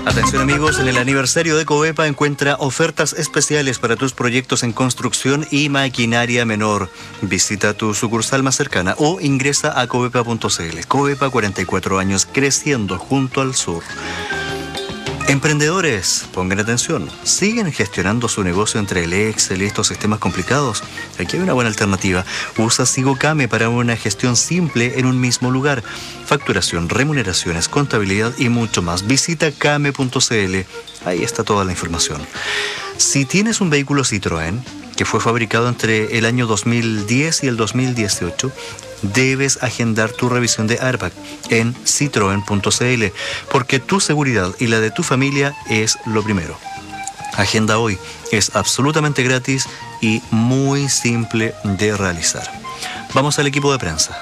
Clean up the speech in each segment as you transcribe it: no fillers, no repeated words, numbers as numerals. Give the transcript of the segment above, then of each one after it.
Atención amigos, en el aniversario de Covepa encuentra ofertas especiales para tus proyectos en construcción y maquinaria menor. Visita tu sucursal más cercana o ingresa a covepa.cl. Covepa, 44 años creciendo junto al sur. Emprendedores, pongan atención. ¿Siguen gestionando su negocio entre el Excel y estos sistemas complicados? Aquí hay una buena alternativa. Usa SigoCame para una gestión simple en un mismo lugar. Facturación, remuneraciones, contabilidad y mucho más. Visita came.cl. Ahí está toda la información. Si tienes un vehículo Citroën que fue fabricado entre el año 2010 y el 2018, debes agendar tu revisión de airbag en citroen.cl, porque tu seguridad y la de tu familia es lo primero. Agenda hoy, es absolutamente gratis y muy simple de realizar. Vamos al equipo de prensa.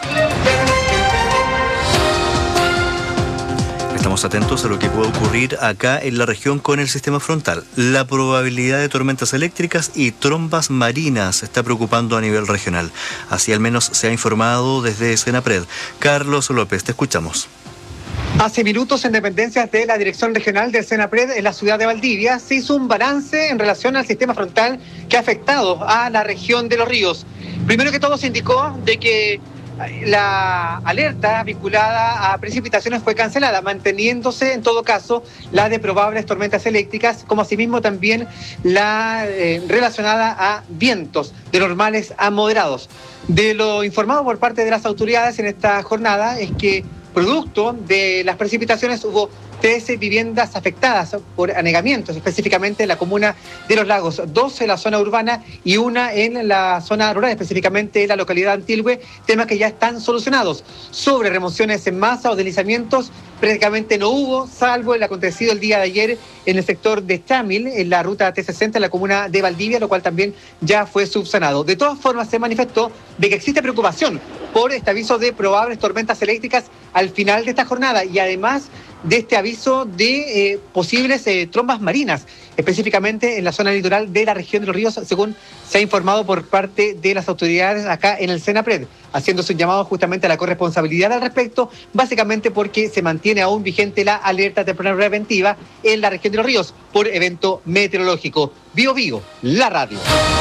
Estamos atentos a lo que puede ocurrir acá en la región con el sistema frontal. La probabilidad de tormentas eléctricas y trombas marinas se está preocupando a nivel regional. Así al menos se ha informado desde Senapred. Carlos López, te escuchamos. Hace minutos, en dependencias de la Dirección Regional del Senapred en la ciudad de Valdivia, se hizo un balance en relación al sistema frontal que ha afectado a la región de Los Ríos. Primero que todo se indicó de que la alerta vinculada a precipitaciones fue cancelada, manteniéndose en todo caso la de probables tormentas eléctricas, como asimismo también la relacionada a vientos de normales a moderados. De lo informado por parte de las autoridades en esta jornada es que producto de las precipitaciones hubo 13 viviendas afectadas por anegamientos, específicamente en la comuna de Los Lagos, 2 en la zona urbana y una en la zona rural, específicamente en la localidad de Antilhue, temas que ya están solucionados. Sobre remociones en masa o deslizamientos, prácticamente no hubo, salvo el acontecido el día de ayer en el sector de Chamil, en la ruta T60, en la comuna de Valdivia, lo cual también ya fue subsanado. De todas formas, se manifestó de que existe preocupación por este aviso de probables tormentas eléctricas al final de esta jornada y además de este aviso de posibles trombas marinas, específicamente en la zona litoral de la región de Los Ríos, según se ha informado por parte de las autoridades acá en el Senapred, haciéndose un llamado justamente a la corresponsabilidad al respecto, básicamente porque se mantiene aún vigente la alerta temprana preventiva en la región de Los Ríos por evento meteorológico. Bio Bio, la radio.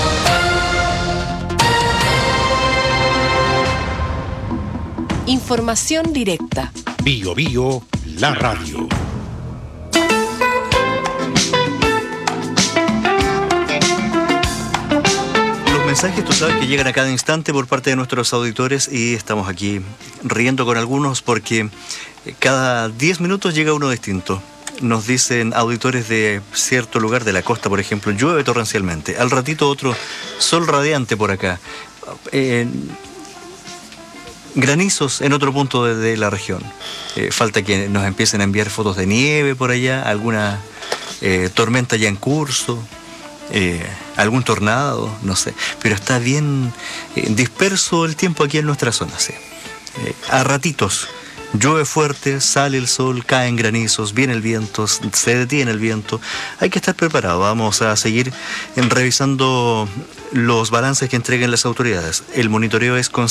Información directa. Bio Bio, la radio. Los mensajes, tú sabes que llegan a cada instante por parte de nuestros auditores y estamos aquí riendo con algunos porque cada 10 minutos llega uno distinto. Nos dicen auditores de cierto lugar de la costa, por ejemplo, llueve torrencialmente. Al ratito otro, sol radiante por acá. Granizos en otro punto de la región. Falta que nos empiecen a enviar fotos de nieve por allá, alguna tormenta ya en curso, algún tornado, no sé. Pero está bien disperso el tiempo aquí en nuestra zona, sí. A ratitos llueve fuerte, sale el sol, caen granizos, viene el viento, se detiene el viento. Hay que estar preparado. Vamos a seguir revisando los balances que entreguen las autoridades. El monitoreo es constante.